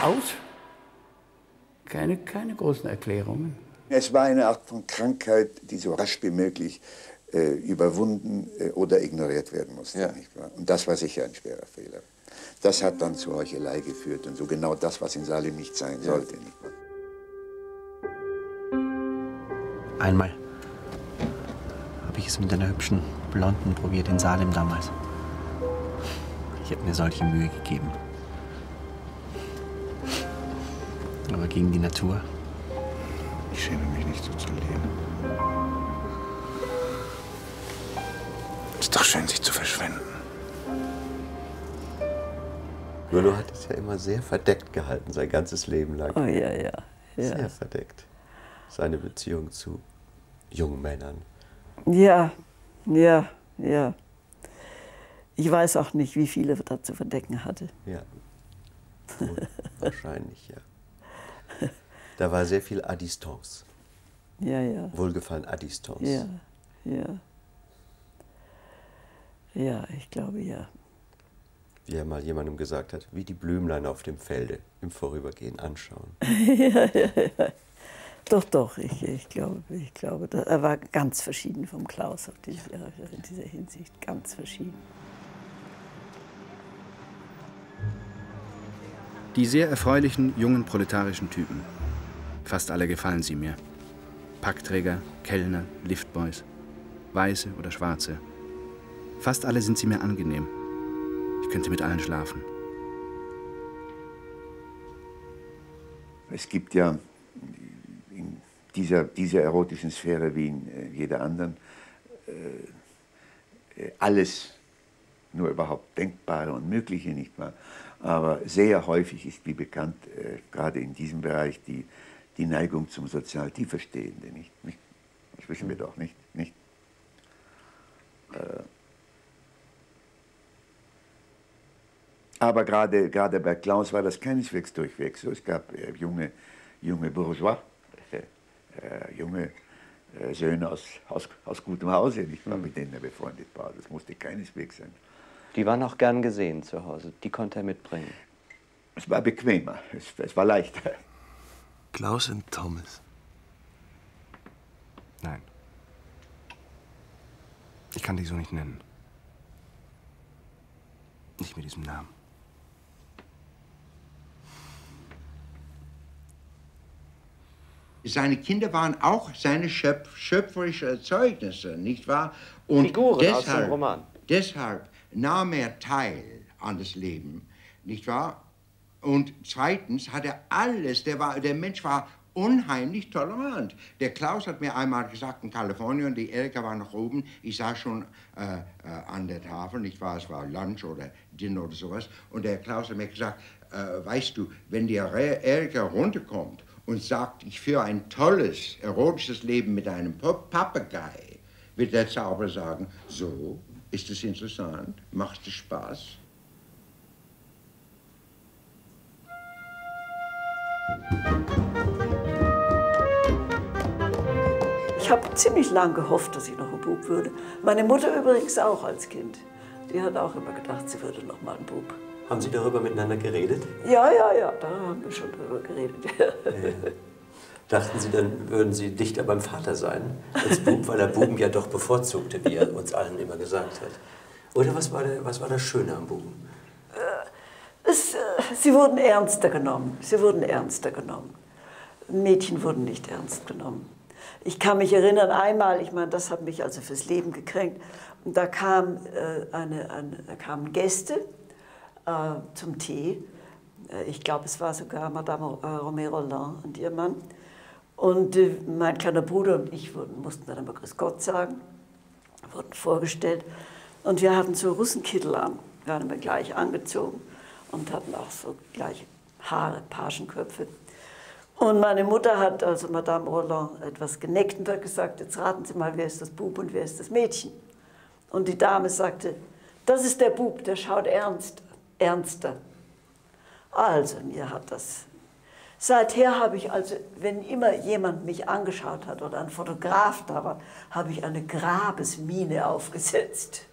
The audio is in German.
aus. Keine großen Erklärungen. Es war eine Art von Krankheit, die so rasch wie möglich überwunden oder ignoriert werden musste. Ja. Nicht wahr? Und das war sicher ein schwerer Fehler. Das hat dann zur Heuchelei geführt und so genau das, was in Salim nicht sein sollte. Nicht wahr? Einmal habe ich es mit einer hübschen Blonden probiert in Salem damals. Ich habe mir solche Mühe gegeben. Aber gegen die Natur. Ich schäme mich nicht so zu leben. Ist doch schön, sich zu verschwenden. Rollo hat es ja immer sehr verdeckt gehalten, sein ganzes Leben lang. Oh ja, ja. Sehr verdeckt. Seine Beziehung zu jungen Männern. Ja, ja, ja. Ich weiß auch nicht, wie viele er da zu verdecken hatte. Ja, wahrscheinlich, ja. Da war sehr viel à distance. Ja, ja. Wohlgefallen à distance. Ja, ja. Ja, ich glaube, ja. Wie er mal jemandem gesagt hat, wie die Blümlein auf dem Felde im Vorübergehen anschauen. Ja, ja, ja. Doch, doch, ich glaube, er war ganz verschieden vom Klaus in dieser Hinsicht, ganz verschieden. Die sehr erfreulichen, jungen proletarischen Typen. Fast alle gefallen sie mir. Packträger, Kellner, Liftboys. Weiße oder Schwarze. Fast alle sind sie mir angenehm. Ich könnte mit allen schlafen. Es gibt ja in dieser erotischen Sphäre wie in jeder anderen alles nur überhaupt Denkbare und Mögliche, nicht wahr? Aber sehr häufig ist, wie bekannt, gerade in diesem Bereich die Neigung zum sozial Tieferstehenden, nicht? Das wissen wir doch, nicht? Aber gerade bei Klaus war das keineswegs durchweg so. Es gab junge Bourgeois, junge Söhne aus gutem Hause, nicht wahr, mit denen er befreundet war. Das musste keineswegs sein. Die waren auch gern gesehen zu Hause. Die konnte er mitbringen. Es war bequemer, es war leichter. Klaus und Thomas. Nein. Ich kann dich so nicht nennen. Nicht mit diesem Namen. Seine Kinder waren auch seine schöpferischen Erzeugnisse, nicht wahr? Und Figuren deshalb, aus dem Roman. Deshalb nahm er teil an das Leben, nicht wahr? Und zweitens hat er alles, der Mensch war unheimlich tolerant. Der Klaus hat mir einmal gesagt, in Kalifornien, die Erika war noch oben, ich saß schon an der Tafel, nicht wahr, es war Lunch oder Dinner oder sowas, und der Klaus hat mir gesagt, weißt du, wenn die Erika runterkommt und sagt, ich führe ein tolles, erotisches Leben mit einem Papagei, wird der Zauberer sagen, so, ist es interessant, macht es Spaß? Ich habe ziemlich lang gehofft, dass ich noch ein Bub würde. Meine Mutter übrigens auch als Kind. Die hat auch immer gedacht, sie würde noch mal ein Bub. Haben Sie darüber miteinander geredet? Ja, da haben wir schon drüber geredet. Ja. Dachten Sie, dann würden Sie dichter beim Vater sein als Bub, weil er Buben ja doch bevorzugte, wie er uns allen immer gesagt hat. Oder was war das Schöne am Buben? Sie wurden ernster genommen. Mädchen wurden nicht ernst genommen. Ich kann mich erinnern, einmal, ich meine, das hat mich also fürs Leben gekränkt, und da kamen Gäste zum Tee. Ich glaube, es war sogar Madame Romero-Land und ihr Mann. Und mein kleiner Bruder und ich mussten dann immer Grüß Gott sagen, wurden vorgestellt. Und wir hatten so Russenkittel an, wir waren immer gleich angezogen und hatten auch so gleiche Haare, Pagenköpfe. Und meine Mutter hat, also Madame Roland, etwas geneckt und hat gesagt, jetzt raten Sie mal, wer ist das Bub und wer ist das Mädchen? Und die Dame sagte, das ist der Bub, der schaut ernster. Also, mir hat das... Seither habe ich also, wenn immer jemand mich angeschaut hat oder ein Fotograf da war, habe ich eine Grabesmiene aufgesetzt.